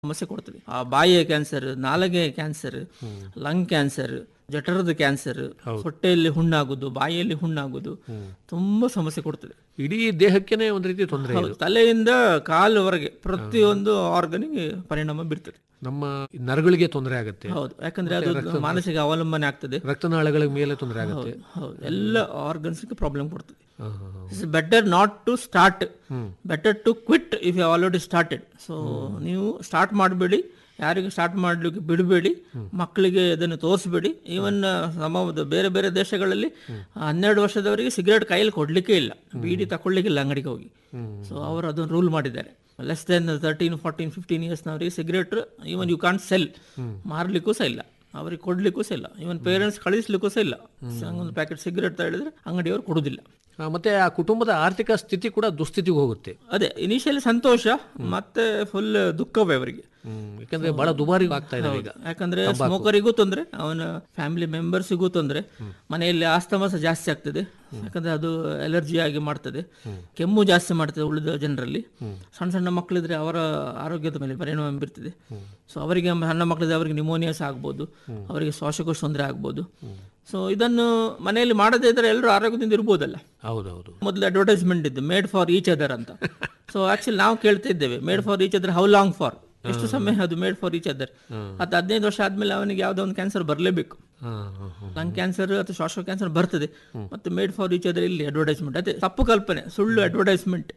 ಸಮಸ್ಯೆ ಕೊಡ್ತದೆ. ಆ ಬಾಯಿಯ cancer, ನಾಲಗೆ cancer, lung cancer, ಜಠರದ cancer, ಹೊಟ್ಟೆಯಲ್ಲಿ ಹುಣ್ಣಾಗುದು, ಬಾಯಿಯಲ್ಲಿ ಹುಣ್ಣಾಗುದು, ತುಂಬಾ ಸಮಸ್ಯೆ ಕೊಡ್ತದೆ. ಇಡೀ ದೇಹಕ್ಕೇನೆ ಒಂದು ರೀತಿ ತೊಂದರೆ. ತಲೆಯಿಂದ ಕಾಲುವರೆಗೆ ಪ್ರತಿಯೊಂದು ಆರ್ಗನಿಗೆ ಪರಿಣಾಮ ಬೀರ್ತದೆ. ನಮ್ಮ ನರಗಳಿಗೆ ತೊಂದರೆ ಆಗುತ್ತೆ. ಹೌದು, ಯಾಕಂದ್ರೆ ಅದು ಮಾನಸಿಕ ಅವಲಂಬನೆ ಆಗ್ತದೆ. ರಕ್ತನಾಳಗಳ ಮೇಲೆ ತೊಂದರೆ ಆಗುತ್ತೆ. ಹೌದು, ಎಲ್ಲ ಆರ್ಗನ್ಸ್ ಪ್ರಾಬ್ಲಮ್ ಕೊಡ್ತದೆ. It's better not to start, better to quit if you already started. So ನೀವು ಸ್ಟಾರ್ಟ್ ಮಾಡಬೇಡಿ, ಯಾರಿಗೂ ಸ್ಟಾರ್ಟ್ ಮಾಡ್ಲಿಕ್ಕೆ ಬಿಡಬೇಡಿ, ಮಕ್ಕಳಿಗೆ ಅದನ್ನು ತೋರಿಸ್ಬೇಡಿ. ಈವನ್ ಬೇರೆ ಬೇರೆ ದೇಶಗಳಲ್ಲಿ 12 ವರ್ಷದವರಿಗೆ ಸಿಗರೇಟ್ ಕೈಯಲ್ಲಿ ಕೊಡ್ಲಿಕ್ಕೆ ಇಲ್ಲ, ಬೀಡಿ ತಗೊಳ್ಲಿಕ್ಕಿಲ್ಲ ಅಂಗಡಿಗೆ ಹೋಗಿ. ಸೊ ಅವರು ಅದನ್ನು ರೂಲ್ ಮಾಡಿದ್ದಾರೆ. Less than 13, 14, 15 ಇಯರ್ಸ್ನವರಿಗೆ cigarette even you can't cell, ಮಾರ್ಲಿಕ್ಕೂ ಸಹ ಇಲ್ಲ, ಅವ್ರಿಗೆ ಕೊಡ್ಲಿಕ್ಕೂ ಸಹ ಇಲ್ಲ, ಇವನ್ ಪೇರೆಂಟ್ಸ್ ಕಳಿಸ್ಲಿಕ್ಕೂ ಸಹ ಇಲ್ಲ. ಒಂದು ಪ್ಯಾಕೆಟ್ ಸಿಗರೇಟ್ ಹೇಳಿದ್ರೆ ಅಂಗಡಿಯವರು ಕೊಡುದಿಲ್ಲ. ಮತ್ತೆ ಆ ಕುಟುಂಬದ ಆರ್ಥಿಕ ಸ್ಥಿತಿ ಕೂಡ ದುಸ್ಥಿತಿಗೆ ಹೋಗುತ್ತೆ. ಅದೇ ಇನಿಷಿಯಲಿ ಸಂತೋಷ, ಮತ್ತೆ ಫುಲ್ ದುಃಖವೇ ಅವರಿಗೆ. ಯಾಕಂದ್ರೆ ಬಹಳ ದುಬಾರಿ ಆಗ್ತಾ ಇದೆ ಈಗ. ಯಾಕಂದ್ರೆ ಸ್ಮೋಕರಿಗೂ ತೊಂದರೆ, ಅವನ ಫ್ಯಾಮಿಲಿ ಮೆಂಬರ್ಸಿಗೂ ತೊಂದರೆ, ಮನೆಯಲ್ಲಿ ಆಸ್ತಮ ಸಹ ಜಾಸ್ತಿ ಆಗ್ತದೆ. ಯಾಕಂದ್ರೆ ಅದು ಅಲರ್ಜಿ ಆಗಿ ಮಾಡ್ತದೆ, ಕೆಮ್ಮು ಜಾಸ್ತಿ ಮಾಡ್ತದೆ ಉಳಿದ ಜನರಲ್ಲಿ. ಸಣ್ಣ ಸಣ್ಣ ಮಕ್ಕಳಿದ್ರೆ ಅವರ ಆರೋಗ್ಯದ ಮೇಲೆ ಪರಿಣಾಮ ಬೀರ್ತದೆ. ಸೊ ಅವರಿಗೆ, ಸಣ್ಣ ಮಕ್ಕಳಿದ್ರೆ ಅವರಿಗೆ ನಿಮೋನಿಯಾ ಸಹ ಆಗ್ಬೋದು, ಅವರಿಗೆ ಶ್ವಾಸಕೋಶ ತೊಂದರೆ ಆಗ್ಬೋದು. ಸೊ ಇದನ್ನು ಮನೆಯಲ್ಲಿ ಮಾಡದೇ ಇದ್ರೆ ಎಲ್ಲರೂ ಆರೋಗ್ಯದಿಂದ ಇರ್ಬೋದಲ್ಲ. ಹೌದೌದು. ಮೊದಲು ಅಡ್ವರ್ಟೈಸ್ಮೆಂಟ್ ಇದ್ದು ಮೇಡ್ ಫಾರ್ ಈಚ್ ಅದರ್ ಅಂತ. ಸೊ ಆಕ್ಚುಲಿ ನಾವು ಕೇಳ್ತಾ ಇದ್ದೇವೆ, made for each other how long for, ಎಷ್ಟು ಸಮಯ ಅದು ಮೇಡ್ ಫಾರ್ ಈಚ್ ಅದರ್? 15 ವರ್ಷ ಆದ್ಮೇಲೆ ಅವನಿಗೆ ಯಾವುದೋ ಒಂದು ಕ್ಯಾನ್ಸರ್ ಬರಲೇಬೇಕು. ಲಂಗ್ ಕ್ಯಾನ್ಸರ್ ಅಥವಾ ಶ್ವಾಸ ಕ್ಯಾನ್ಸರ್ ಬರ್ತದೆ, ಮತ್ತೆ ಮೇಡ್ ಫಾರ್ ಈಚ್ ಅದರ್ ಇಲ್ಲಿ ಅಡ್ವರ್ಟೈಸ್ಮೆಂಟ್. ಅದೇ ತಪ್ಪು ಕಲ್ಪನೆ, ಸುಳ್ಳು ಅಡ್ವರ್ಟೈಸ್ಮೆಂಟ್.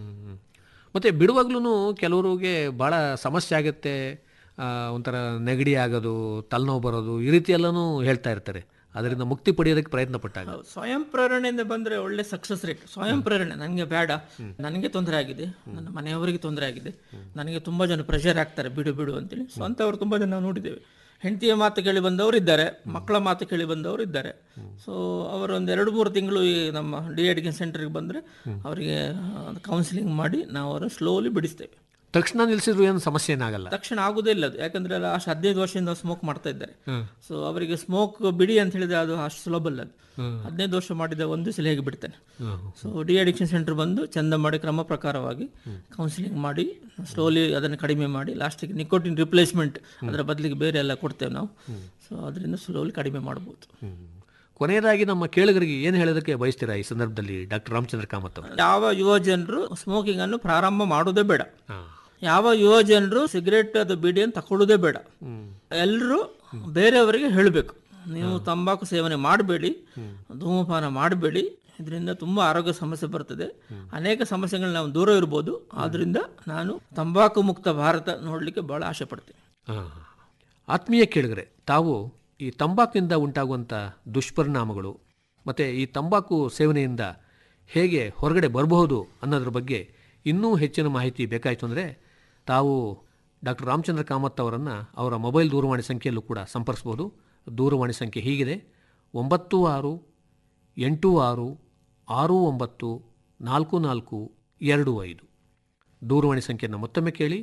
ಮತ್ತೆ ಬಿಡುವಾಗ್ಲೂ ಕೆಲವರಿಗೆ ಬಹಳ ಸಮಸ್ಯೆ ಆಗುತ್ತೆ, ಒಂಥರ ನೆಗಡಿ ಆಗೋದು, ತಲೆನೋವು ಬರೋದು, ಈ ರೀತಿ ಎಲ್ಲನೂ ಹೇಳ್ತಾ ಇರ್ತಾರೆ. ಅದರಿಂದ ಮುಕ್ತಿ ಪಡೆಯೋದಕ್ಕೆ ಪ್ರಯತ್ನ ಪಟ್ಟಾಗ ಸ್ವಯಂ ಪ್ರೇರಣೆಯಿಂದ ಬಂದ್ರೆ ಒಳ್ಳೆ ಸಕ್ಸಸ್ ರೇಟ್. ಸ್ವಯಂ ಪ್ರೇರಣೆ, ನನಗೆ ಬೇಡ, ನನಗೆ ತೊಂದರೆ ಆಗಿದೆ, ನನ್ನ ಮನೆಯವರಿಗೆ ತೊಂದರೆ ಆಗಿದೆ, ನನಗೆ ತುಂಬಾ ಜನ ಪ್ರೆಷರ್ ಆಗ್ತಾರೆ ಬಿಡು ಬಿಡು ಅಂತೇಳಿ. ಸ್ವಂತವರು ತುಂಬಾ ಜನ ನಾವು ನೋಡಿದ್ದೇವೆ. ಹೆಂಡತಿಯ ಮಾತು ಕೇಳಿ ಬಂದವರು ಇದ್ದಾರೆ, ಮಕ್ಕಳ ಮಾತು ಕೇಳಿ ಬಂದವರು ಇದ್ದಾರೆ. ಸೊ ಅವರು ಒಂದು 2-3 ತಿಂಗಳು ಈ ನಮ್ಮ ಡಿ-ಅಡಿಕ್ಷನ್ ಸೆಂಟರ್ಗೆ ಬಂದರೆ ಅವರಿಗೆ ಕೌನ್ಸಿಲಿಂಗ್ ಮಾಡಿ ನಾವು ಅವರನ್ನು ಸ್ಲೋಲಿ ಬಿಡಿಸ್ತೇವೆ. ತಕ್ಷಣ ನಿಲ್ಲಿಸಿದ್ರು ಏನು ಸಮಸ್ಯೆ ಏನಾಗಲ್ಲ? ತಕ್ಷಣ ಆಗುದೇ ಇಲ್ಲ ಅದು, ಯಾಕಂದ್ರೆ ಅಷ್ಟು 15 ವರ್ಷದಿಂದ ಸ್ಮೋಕ್ ಮಾಡ್ತಾ ಇದ್ದಾರೆ. ಸೊ ಅವರಿಗೆ ಸ್ಮೋಕ್ ಬಿಡಿ ಅಂತ ಹೇಳಿದ್ರೆ ಅದು ಅಷ್ಟು ಸುಲಭ ಅಲ್ಲ. ಅದು 15 ವರ್ಷ ಮಾಡಿದ ಒಂದು ದಿವಸ ಹೇಗೆ ಬಿಡ್ತಾನೆ. ಸೊ ಡಿ-ಅಡಿಕ್ಷನ್ ಸೆಂಟರ್ ಬಂದು ಚಂದ ಮಾಡಿ ಕ್ರಮ ಪ್ರಕಾರವಾಗಿ ಕೌನ್ಸಿಲಿಂಗ್ ಮಾಡಿ ಸ್ಲೋಲಿ ಅದನ್ನು ಕಡಿಮೆ ಮಾಡಿ ಲಾಸ್ಟಿಗೆ ನಿಕೋಟಿನ್ ರಿಪ್ಲೇಸ್ಮೆಂಟ್, ಅದರ ಬದಲಿಗೆ ಬೇರೆ ಎಲ್ಲ ಕೊಡ್ತೇವೆ ನಾವು. ಸೊ ಅದರಿಂದ ಸ್ಲೋಲಿ ಕಡಿಮೆ ಮಾಡ್ಬೋದು. ಕೊನೆಯದಾಗಿ ನಮ್ಮ ಕೇಳುಗರಿಗೆ ಏನು ಹೇಳೋದಕ್ಕೆ ಬಯಸ್ತೀರಾ ಈ ಸಂದರ್ಭದಲ್ಲಿ ಡಾಕ್ಟರ್ ರಾಮಚಂದ್ರ ಕಾಮತ್ ಅವರು? ಯಾವ ಯುವ ಜನರು ಸ್ಮೋಕಿಂಗ್ ಅನ್ನು ಪ್ರಾರಂಭ ಮಾಡೋದೇ ಬೇಡ, ಯಾವ ಯುವ ಜನರು ಸಿಗರೇಟ್ ಅದು ಬೀಡಿಯನ್ನು ತಗೊಳ್ಳೋದೇ ಬೇಡ. ಎಲ್ಲರೂ ಬೇರೆಯವರಿಗೆ ಹೇಳಬೇಕು, ನೀವು ತಂಬಾಕು ಸೇವನೆ ಮಾಡಬೇಡಿ, ಧೂಮಪಾನ ಮಾಡಬೇಡಿ, ಇದರಿಂದ ತುಂಬ ಆರೋಗ್ಯ ಸಮಸ್ಯೆ ಬರ್ತದೆ, ಅನೇಕ ಸಮಸ್ಯೆಗಳು ನಾವು ದೂರ ಇರ್ಬೋದು. ಆದ್ರಿಂದ ನಾನು ತಂಬಾಕು ಮುಕ್ತ ಭಾರತ ನೋಡಲಿಕ್ಕೆ ಬಹಳ ಆಸೆ ಪಡ್ತೀನಿ. ಆತ್ಮೀಯ ಕೇಳಿದರೆ, ತಾವು ಈ ತಂಬಾಕಿನಿಂದ ಉಂಟಾಗುವಂಥ ದುಷ್ಪರಿಣಾಮಗಳು ಮತ್ತು ಈ ತಂಬಾಕು ಸೇವನೆಯಿಂದ ಹೇಗೆ ಹೊರಗಡೆ ಬರಬಹುದು ಅನ್ನೋದ್ರ ಬಗ್ಗೆ ಇನ್ನೂ ಹೆಚ್ಚಿನ ಮಾಹಿತಿ ಬೇಕಾಯಿತು ಅಂದರೆ ತಾವು ಡಾಕ್ಟರ್ ರಾಮಚಂದ್ರ ಕಾಮತ್ ಅವರನ್ನು ಅವರ ಮೊಬೈಲ್ ದೂರವಾಣಿ ಸಂಖ್ಯೆಯಲ್ಲೂ ಕೂಡ ಸಂಪರ್ಸ್ಬೋದು. ದೂರವಾಣಿ ಸಂಖ್ಯೆ ಹೀಗಿದೆ: 9686694425. ದೂರವಾಣಿ ಸಂಖ್ಯೆಯನ್ನು ಮತ್ತೊಮ್ಮೆ ಕೇಳಿ: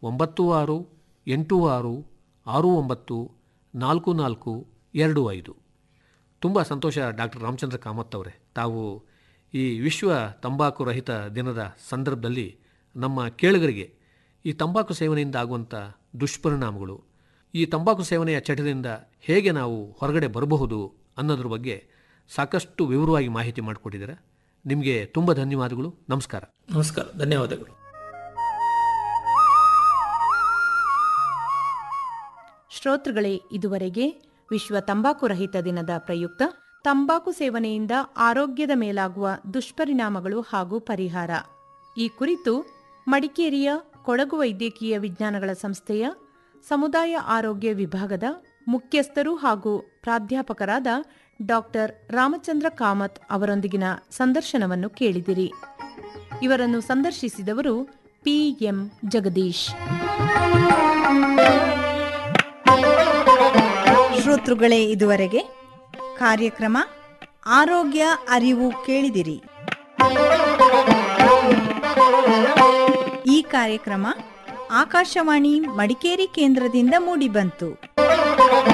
9686694425. ತುಂಬ ಸಂತೋಷ ಡಾಕ್ಟರ್ ರಾಮಚಂದ್ರ ಕಾಮತ್ ಅವರೇ, ತಾವು ಈ ವಿಶ್ವ ತಂಬಾಕು ರಹಿತ ದಿನದ ಸಂದರ್ಭದಲ್ಲಿ ನಮ್ಮ ಕೇಳುಗರಿಗೆ ಈ ತಂಬಾಕು ಸೇವನೆಯಿಂದ ಆಗುವಂಥ ದುಷ್ಪರಿಣಾಮಗಳು, ಈ ತಂಬಾಕು ಸೇವನೆಯ ಚಟದಿಂದ ಹೇಗೆ ನಾವು ಹೊರಗಡೆ ಬರಬಹುದು ಅನ್ನೋದ್ರ ಬಗ್ಗೆ ಸಾಕಷ್ಟು ವಿವರವಾಗಿ ಮಾಹಿತಿ ಮಾಡಿಕೊಟ್ಟಿದ್ದೀರಾ. ನಿಮಗೆ ತುಂಬ ಧನ್ಯವಾದಗಳು. ನಮಸ್ಕಾರ. ನಮಸ್ಕಾರ, ಧನ್ಯವಾದಗಳು. ಶ್ರೋತೃಗಳೇ, ಇದುವರೆಗೆ ವಿಶ್ವ ತಂಬಾಕು ರಹಿತ ದಿನದ ಪ್ರಯುಕ್ತ ತಂಬಾಕು ಸೇವನೆಯಿಂದ ಆರೋಗ್ಯದ ಮೇಲಾಗುವ ದುಷ್ಪರಿಣಾಮಗಳು ಹಾಗೂ ಪರಿಹಾರ, ಈ ಕುರಿತು ಮಡಿಕೇರಿಯ ಕೊಡಗು ವೈದ್ಯಕೀಯ ವಿಜ್ಞಾನಗಳ ಸಂಸ್ಥೆಯ ಸಮುದಾಯ ಆರೋಗ್ಯ ವಿಭಾಗದ ಮುಖ್ಯಸ್ಥರು ಹಾಗೂ ಪ್ರಾಧ್ಯಾಪಕರಾದ ಡಾಕ್ಟರ್ ರಾಮಚಂದ್ರ ಕಾಮತ್ ಅವರೊಂದಿಗಿನ ಸಂದರ್ಶನವನ್ನು ಕೇಳಿದಿರಿ. ಇವರನ್ನು ಸಂದರ್ಶಿಸಿದವರು ಪಿಎಂ ಜಗದೀಶ್. ಶ್ರೋತೃಗಳೇ, ಇದುವರೆಗೆ ಕಾರ್ಯಕ್ರಮ ಆರೋಗ್ಯ ಅರಿವು ಕೇಳಿದಿರಿ. ಈ ಕಾರ್ಯಕ್ರಮ ಆಕಾಶವಾಣಿ ಮಡಿಕೇರಿ ಕೇಂದ್ರದಿಂದ ಮೂಡಿಬಂತು.